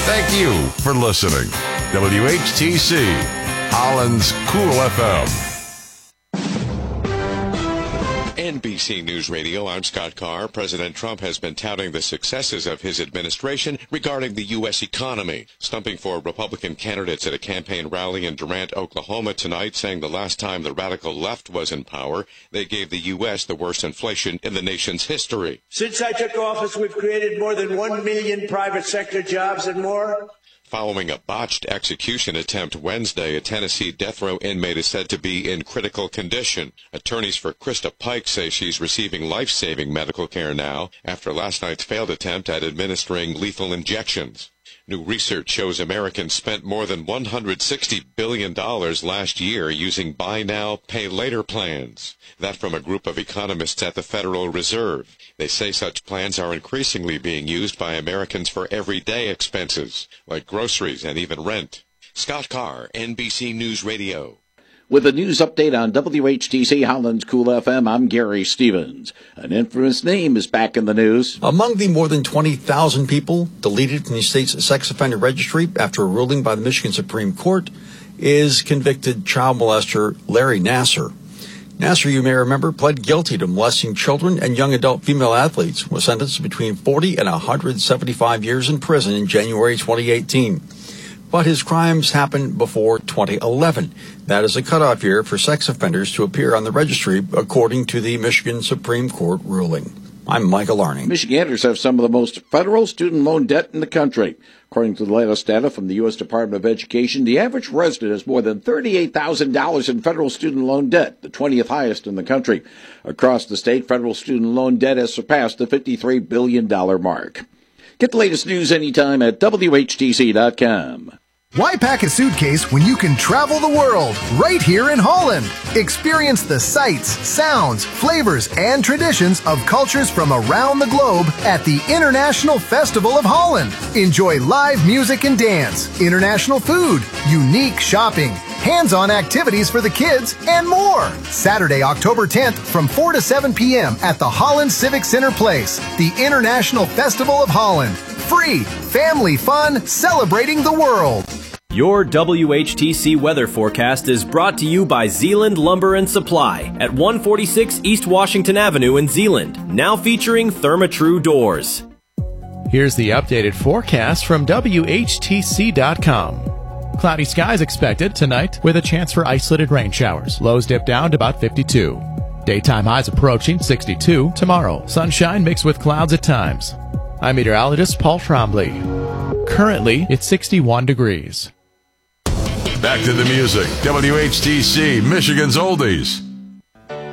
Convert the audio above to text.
Thank you for listening. WHTC, Holland's Cool FM. NBC News Radio, I'm Scott Carr. President Trump has been touting the successes of his administration regarding the U.S. economy, stumping for Republican candidates at a campaign rally in Durant, Oklahoma tonight, saying the last time the radical left was in power, they gave the U.S. the worst inflation in the nation's history. Since I took office, we've created more than 1 million private sector jobs and more. Following a botched execution attempt Wednesday, a Tennessee death row inmate is said to be in critical condition. Attorneys for Krista Pike say she's receiving life-saving medical care now after last night's failed attempt at administering lethal injections. New research shows Americans spent more than $160 billion last year using buy now, pay later plans. That from a group of economists at the Federal Reserve. They say such plans are increasingly being used by Americans for everyday expenses, like groceries and even rent. Scott Carr, NBC News Radio. With a news update on WHTC Holland's Cool FM, I'm Gary Stevens. An infamous name is back in the news. Among the more than 20,000 people deleted from the state's sex offender registry after a ruling by the Michigan Supreme Court is convicted child molester Larry Nassar. Nassar, you may remember, pled guilty to molesting children and young adult female athletes, was sentenced to between 40 and 175 years in prison in January 2018. But his crimes happened before 2011. That is a cutoff year for sex offenders to appear on the registry, according to the Michigan Supreme Court ruling. I'm Michael Arning. Michiganders have some of the most federal student loan debt in the country. According to the latest data from the U.S. Department of Education, the average resident has more than $38,000 in federal student loan debt, the 20th highest in the country. Across the state, federal student loan debt has surpassed the $53 billion mark. Get the latest news anytime at WHTC.com. Why pack a suitcase when you can travel the world right here in Holland? Experience the sights, sounds, flavors, and traditions of cultures from around the globe at the International Festival of Holland. Enjoy live music and dance, international food, unique shopping, hands-on activities for the kids, and more. Saturday, October 10th from 4 to 7 p.m. at the Holland Civic Center Place, the International Festival of Holland. Free, family fun, celebrating the world. Your WHTC weather forecast is brought to you by Zeeland Lumber and Supply at 146 East Washington Avenue in Zeeland, now featuring Therma-Tru doors. Here's the updated forecast from WHTC.com. Cloudy skies expected tonight with a chance for isolated rain showers. Lows dip down to about 52. Daytime highs approaching 62 tomorrow. Sunshine mixed with clouds at times. I'm meteorologist Paul Trombley. Currently, it's 61 degrees. Back to the music. WHTC, Michigan's Oldies.